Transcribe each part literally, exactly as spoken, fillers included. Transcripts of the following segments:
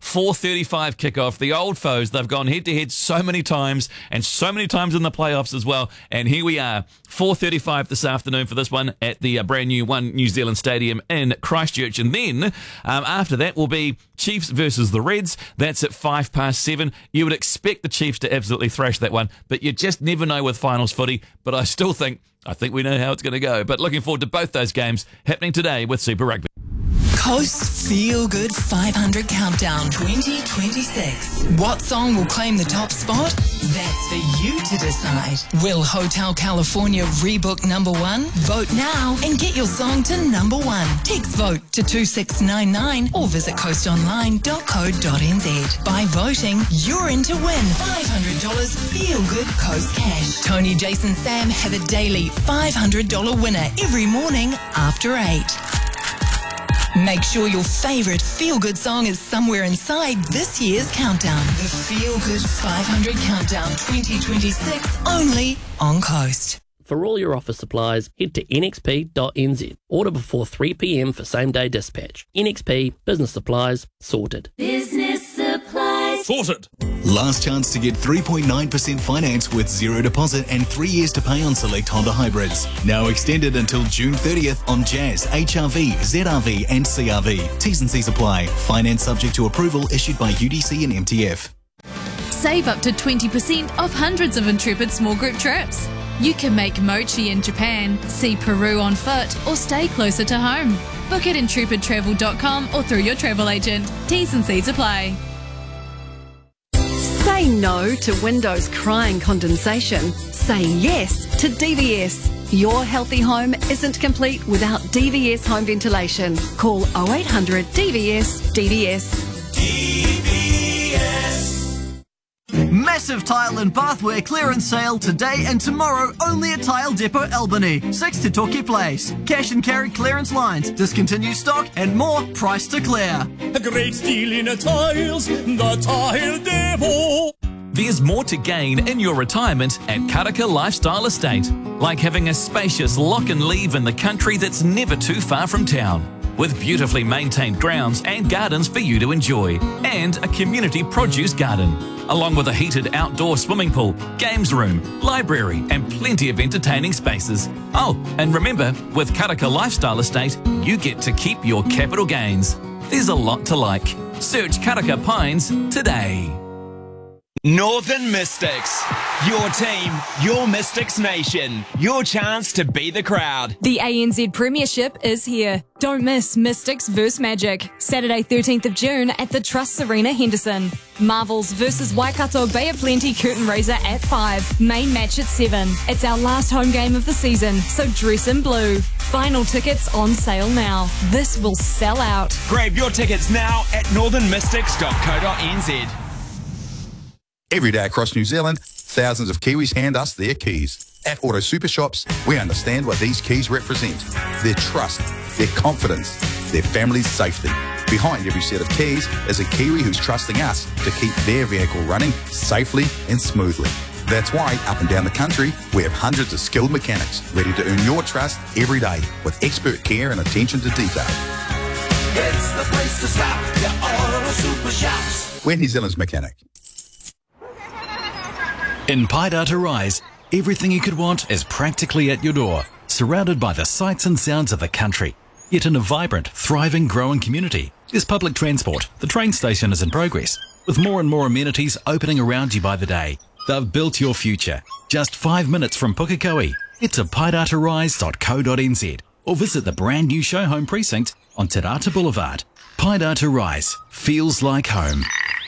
four thirty-five kickoff. The old foes, they've gone head-to-head so many times and so many times in the playoffs as well. And here we are, four thirty-five this afternoon for this one at the uh, brand new One New Zealand Stadium in Christchurch. And then um, after that will be Chiefs versus the Reds. That's at five past seven. You would expect the Chiefs to absolutely thrash that one, but you just never know with finals footy. But I still think, I think we know how it's going to go. But looking forward to both those games happening today with Super Rugby. Coast Feel Good five hundred Countdown twenty twenty-six. What song will claim the top spot? That's for you to decide. Will Hotel California rebook number one? Vote now and get your song to number one. Text vote to two six nine nine or visit coast online dot co dot n z. By voting, you're in to win five hundred dollars Feel Good Coast cash. Tony, Jason, Sam have a daily five hundred dollars winner every morning after eight. Make sure your favourite feel-good song is somewhere inside this year's countdown. The Feel Good five hundred Countdown twenty twenty-six, only on Coast. For all your office supplies, head to n x p dot n z. Order before three p m for same-day dispatch. N X P, business supplies, sorted. Business supplies. Sorted. Last chance to get three point nine percent finance with zero deposit and three years to pay on select Honda hybrids. Now extended until June thirtieth on Jazz, H R V, Z R V and C R V. T's and C's apply. Finance subject to approval issued by U D C and M T F. Save up to twenty percent off hundreds of Intrepid small group trips. You can make mochi in Japan, see Peru on foot, or stay closer to home. Book at intrepid travel dot com or through your travel agent. T's and C's apply. Say no to windows crying condensation. Say yes to D V S. Your healthy home isn't complete without D V S home ventilation. Call oh eight hundred D V S D D S. D V S. Massive tile and bathware clearance sale today and tomorrow only at Tile Depot Albany, six to Torquay Place. Cash and carry clearance lines, discontinued stock and more price to clear. A great deal in tiles, the Tile Depot. There's more to gain in your retirement at Karaka Lifestyle Estate, like having a spacious lock and leave in the country that's never too far from town, with beautifully maintained grounds and gardens for you to enjoy, and a community produce garden, along with a heated outdoor swimming pool, games room, library and plenty of entertaining spaces. Oh, and remember, with Karaka Lifestyle Estate, you get to keep your capital gains. There's a lot to like. Search Karaka Pines today. Northern Mystics. Your team, your Mystics nation. Your chance to be the crowd. The A N Z Premiership is here. Don't miss Mystics versus Magic. Saturday thirteenth of June at the Trust Arena, Henderson. Marvels versus Waikato Bay of Plenty curtain raiser at five. Main match at seven. It's our last home game of the season, so dress in blue. Final tickets on sale now. This will sell out. Grab your tickets now at northern mystics dot co dot n z. Every day across New Zealand, thousands of Kiwis hand us their keys. At Auto Super Shops, we understand what these keys represent. Their trust, their confidence, their family's safety. Behind every set of keys is a Kiwi who's trusting us to keep their vehicle running safely and smoothly. That's why, up and down the country, we have hundreds of skilled mechanics ready to earn your trust every day with expert care and attention to detail. It's the place to stop, your Auto Super Shops. We're New Zealand's mechanic. In Paidata Rise, everything you could want is practically at your door, surrounded by the sights and sounds of the country, yet in a vibrant, thriving, growing community. There's public transport, the train station is in progress, with more and more amenities opening around you by the day. They've built your future. Just five minutes from Pukekohe. Head to paidata rise dot co dot n z or visit the brand new show home precinct on Te Rata Boulevard. Paidata Rise feels like home.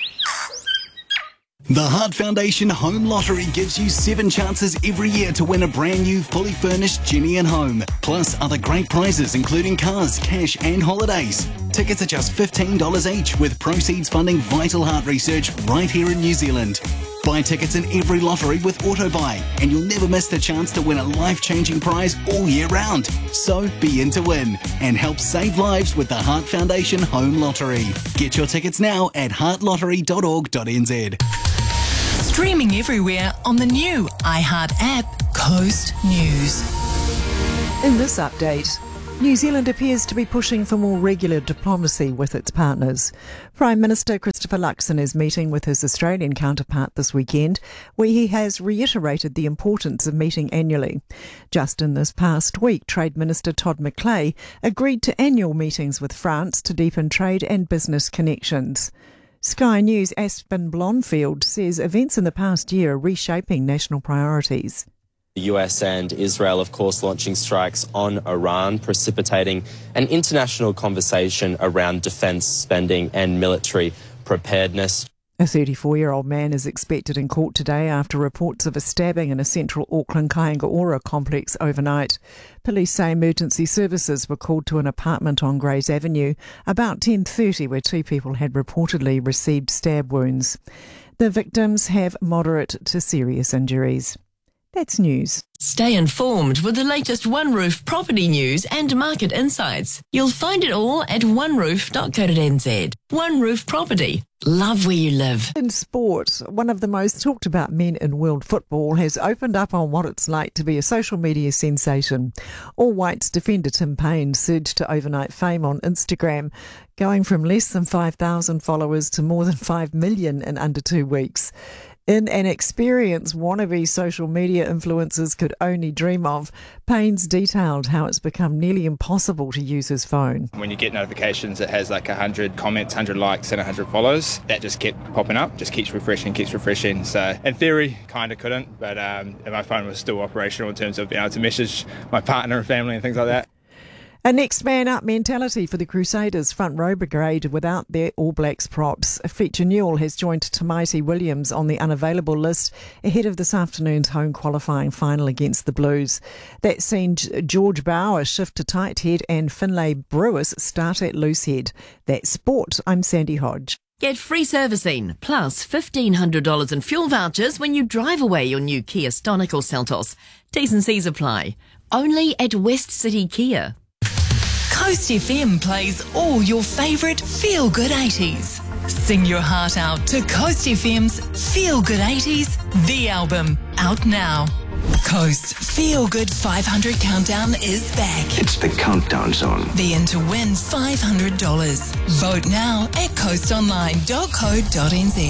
The Heart Foundation Home Lottery gives you seven chances every year to win a brand new fully furnished Genian home, plus other great prizes including cars, cash and holidays. Tickets are just fifteen dollars each, with proceeds funding vital heart research right here in New Zealand. Buy tickets in every lottery with AutoBuy and you'll never miss the chance to win a life-changing prize all year round. So be in to win and help save lives with the Heart Foundation Home Lottery. Get your tickets now at heart lottery dot org dot n z. Streaming everywhere on the new iHeart app, Coast News. In this update, New Zealand appears to be pushing for more regular diplomacy with its partners. Prime Minister Christopher Christopher Luxon is meeting with his Australian counterpart this weekend, where he has reiterated the importance of meeting annually. Just in this past week, Trade Minister Todd McClay agreed to annual meetings with France to deepen trade and business connections. Sky News' Aspen Blonfield says events in the past year are reshaping national priorities. The U S and Israel, of course, launching strikes on Iran, precipitating an international conversation around defence spending and military preparedness. A thirty-four-year-old man is expected in court today after reports of a stabbing in a central Auckland Kaingaora complex overnight. Police say emergency services were called to an apartment on Grays Avenue about ten thirty, where two people had reportedly received stab wounds. The victims have moderate to serious injuries. That's news. Stay informed with the latest One Roof property news and market insights. You'll find it all at one roof dot co dot n z. One Roof Property. Love where you live. In sport, one of the most talked about men in world football has opened up on what it's like to be a social media sensation. All Whites defender Tim Payne surged to overnight fame on Instagram, going from less than five thousand followers to more than five million in under two weeks. In an experience wannabe social media influencers could only dream of, Payne's detailed how it's become nearly impossible to use his phone. When you get notifications, it has like one hundred comments, one hundred likes and one hundred follows. That just kept popping up, just keeps refreshing, keeps refreshing. So in theory, kind of couldn't, but um, my phone was still operational in terms of being able to message my partner and family and things like that. A next man up mentality for the Crusaders front row brigade without their All Blacks props. Fletcher Newell has joined Tamaiti Williams on the unavailable list ahead of this afternoon's home qualifying final against the Blues. That's seen George Bauer shift to tight head and Finlay Brewis start at loose head. That's sport. I'm Sandy Hodge. Get free servicing plus fifteen hundred dollars in fuel vouchers when you drive away your new Kia Stonic or Seltos. T's and C's apply. Only at West City Kia. Coast F M plays all your favourite feel-good eighties. Sing your heart out to Coast F M's Feel Good eighties, the album, out now. Coast Feel Good five hundred Countdown is back. It's the Countdown Zone. Be in to win five hundred dollars. Vote now at coast online dot co dot n z.